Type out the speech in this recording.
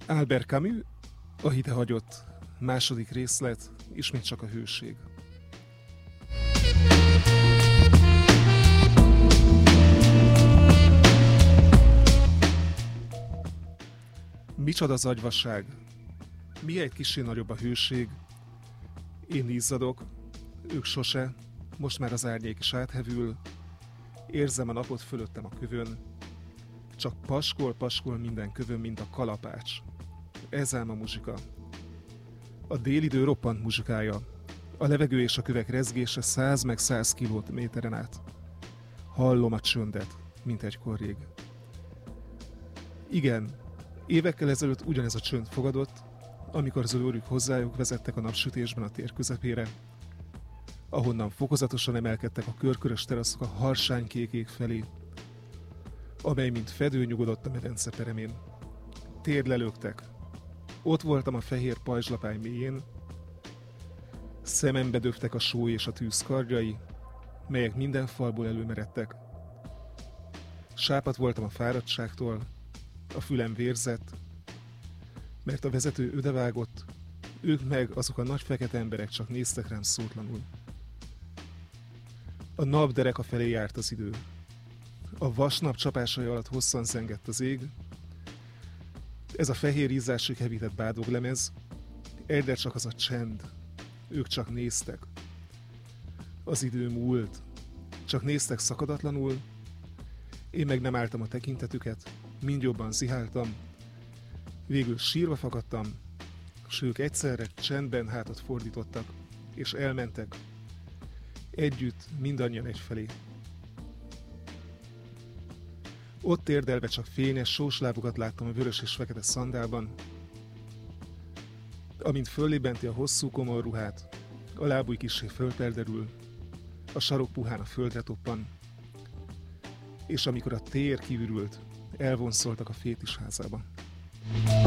Albert Camus, a hitehagyott, második részlet, ismét csak a hőség. Micsoda zagyvaság, mi egy kissé nagyobb a hőség, én izzadok, ők sose, most már az árnyék is áthevül, érzem a napot fölöttem a kövön, csak paskol minden kövön, mint a kalapács. Ez ám a muzsika. A délidő roppant muzsikája, a levegő és a kövek rezgése 100 meg 100 kilométeren át. Hallom a csöndet, mint egykor rég. Igen, évekkel ezelőtt ugyanez a csönd fogadott, amikor az őrük hozzájuk vezettek a napsütésben a tér közepére, ahonnan fokozatosan emelkedtek a körkörös teraszok a harsánykék ég felé, amely mint fedő nyugodott a medence peremén. Térdlelőgtek. Ott voltam a fehér pajzslapály mélyén, szemembe döftek a só és a tűz kardjai, melyek minden falból előmeredtek. Sápadt voltam a fáradtságtól, a fülem vérzett, mert a vezető ödevágott, ők meg azok a nagy fekete emberek csak néztek rám szótlanul. A nap dereka felé járt az idő. A vasnap csapásai alatt hosszan zengett az ég, ez a fehér ízásig hevített bádoglemez, egyre csak az a csend, ők csak néztek. Az idő múlt, csak néztek szakadatlanul, én meg nem álltam a tekintetüket, mind jobban ziháltam, végül sírva fakadtam, s ők egyszerre csendben hátat fordítottak, és elmentek, együtt mindannyian egyfelé. Ott térdelve csak fényes, sós lábukat láttam a vörös és fekete szandálban, amint föllébenti a hosszú komor ruhát, a lábúj kissé fölperderül, a sarok puhán a földre toppan, és amikor a tér kiürült, elvonszoltak a fétisházába.